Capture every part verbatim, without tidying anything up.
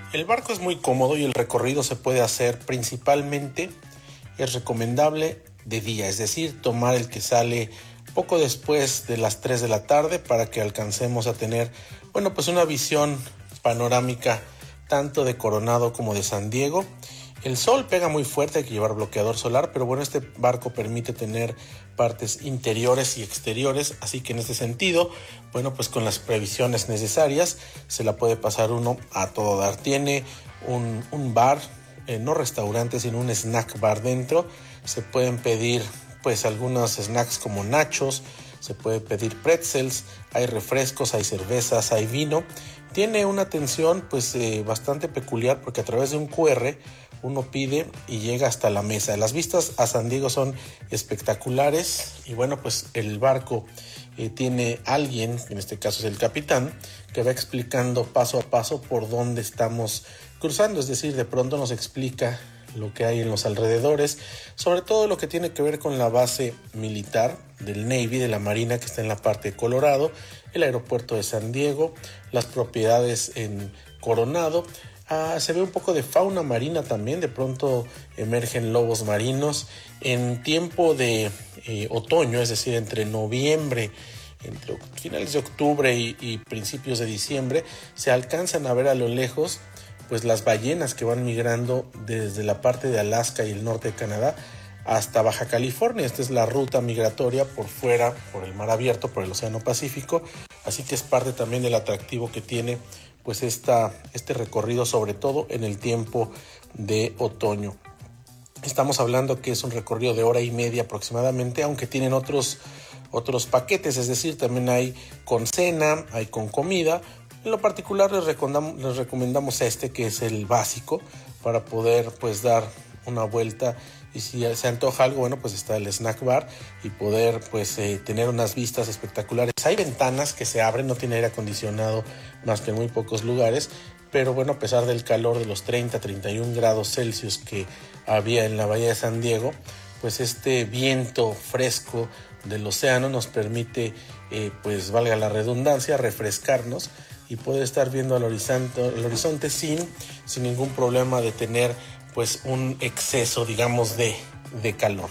El barco es muy cómodo y el recorrido se puede hacer principalmente, es recomendable de día, es decir, tomar el que sale poco después de las tres de la tarde para que alcancemos a tener, bueno, pues una visión panorámica tanto de Coronado como de San Diego. El sol pega muy fuerte, hay que llevar bloqueador solar, pero bueno, este barco permite tener partes interiores y exteriores, así que en este sentido, bueno, pues con las previsiones necesarias se la puede pasar uno a todo dar. Tiene un, un bar, eh, no restaurante, sino un snack bar dentro. Se pueden pedir pues algunos snacks como nachos, se puede pedir pretzels, hay refrescos, hay cervezas, hay vino. Tiene una atención pues eh, bastante peculiar porque a través de un cu erre uno pide y llega hasta la mesa. Las vistas a San Diego son espectaculares y bueno, pues el barco eh, tiene alguien, en este caso es el capitán, que va explicando paso a paso por dónde estamos cruzando, es decir, de pronto nos explica lo que hay en los alrededores, sobre todo lo que tiene que ver con la base militar del Navy, de la Marina, que está en la parte de Colorado, el aeropuerto de San Diego, las propiedades en Coronado. Ah, se ve un poco de fauna marina también, de pronto emergen lobos marinos. En tiempo de eh, otoño, es decir, entre noviembre, entre finales de octubre y, y principios de diciembre, se alcanzan a ver a lo lejos pues las ballenas que van migrando desde la parte de Alaska y el norte de Canadá hasta Baja California. Esta es la ruta migratoria por fuera, por el mar abierto, por el Océano Pacífico, así que es parte también del atractivo que tiene pues esta, este recorrido, sobre todo en el tiempo de otoño. Estamos hablando que es un recorrido de hora y media aproximadamente, aunque tienen otros, otros paquetes, es decir, también hay con cena, hay con comida. En lo particular les recomendamos, les recomendamos este, que es el básico, para poder pues dar una vuelta, y si se antoja algo, bueno, pues está el snack bar y poder pues eh, tener unas vistas espectaculares. Hay ventanas que se abren, no tiene aire acondicionado más que en muy pocos lugares, pero bueno, a pesar del calor de los treinta, treinta y un grados Celsius que había en la bahía de San Diego, pues este viento fresco del océano nos permite, eh, pues valga la redundancia, refrescarnos y poder estar viendo al horizonte, al horizonte sin, sin ningún problema de tener pues un exceso, digamos, de, de calor.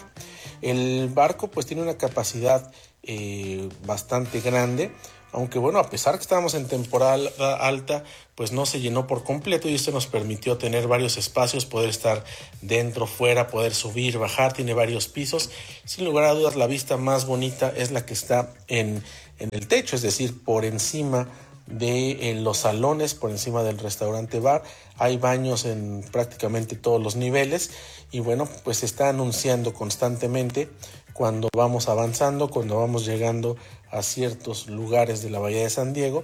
El barco pues tiene una capacidad eh, bastante grande, aunque bueno, a pesar que estábamos en temporada alta, pues no se llenó por completo y esto nos permitió tener varios espacios, poder estar dentro, fuera, poder subir, bajar, tiene varios pisos. Sin lugar a dudas, la vista más bonita es la que está en, en el techo, es decir, por encima de en los salones, por encima del restaurante bar. Hay baños en prácticamente todos los niveles y bueno, pues se está anunciando constantemente cuando vamos avanzando, cuando vamos llegando a ciertos lugares de la bahía de San Diego.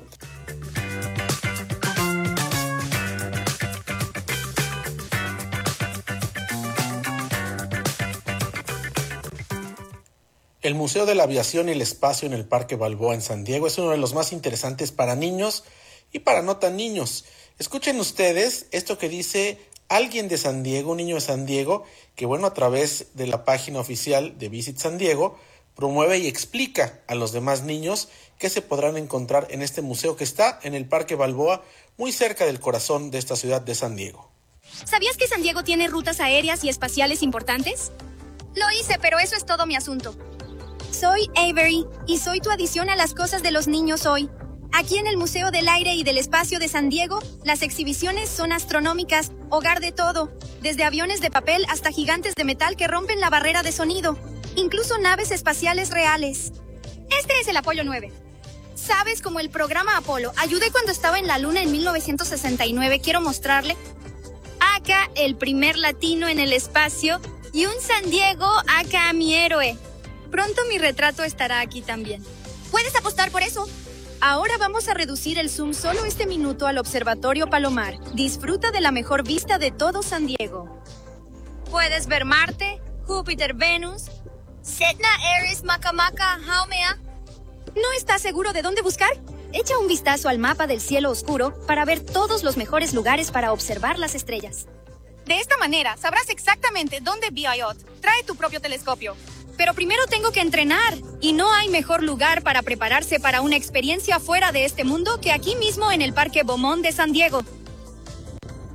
El Museo de la Aviación y el Espacio en el Parque Balboa en San Diego es uno de los más interesantes para niños y para no tan niños. Escuchen ustedes esto que dice alguien de San Diego, un niño de San Diego, que bueno, a través de la página oficial de Visit San Diego, promueve y explica a los demás niños qué se podrán encontrar en este museo que está en el Parque Balboa, muy cerca del corazón de esta ciudad de San Diego. ¿Sabías que San Diego tiene rutas aéreas y espaciales importantes? Lo hice, pero eso es todo mi asunto. Soy Avery y soy tu adición a las cosas de los niños hoy. Aquí en el Museo del Aire y del Espacio de San Diego, las exhibiciones son astronómicas, hogar de todo, desde aviones de papel hasta gigantes de metal que rompen la barrera de sonido, incluso naves espaciales reales. Este es el Apolo nueve. ¿Sabes cómo el programa Apolo? Ayudé cuando estaba en la Luna en mil novecientos sesenta y nueve, quiero mostrarle. Acá, el primer latino en el espacio, y un San Diego, acá mi héroe. Pronto mi retrato estará aquí también. ¿Puedes apostar por eso? Ahora vamos a reducir el zoom solo este minuto al Observatorio Palomar. Disfruta de la mejor vista de todo San Diego. Puedes ver Marte, Júpiter, Venus, Setna, Eris, Makamaca, Haumea. ¿No estás seguro de dónde buscar? Echa un vistazo al mapa del cielo oscuro para ver todos los mejores lugares para observar las estrellas. De esta manera sabrás exactamente dónde V I O T. Trae tu propio telescopio. Pero primero tengo que entrenar, y no hay mejor lugar para prepararse para una experiencia fuera de este mundo que aquí mismo en el Parque Beaumont de San Diego.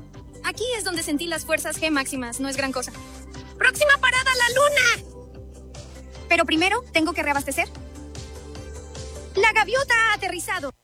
Aquí es donde sentí las fuerzas G máximas, no es gran cosa. ¡Próxima parada, la luna! Pero primero, tengo que reabastecer. La gaviota ha aterrizado.